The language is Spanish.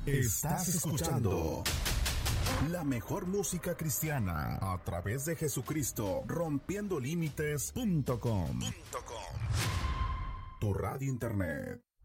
Estás escuchando la mejor música cristiana a través de Jesucristo, rompiendolímites.com. Tu radio internet.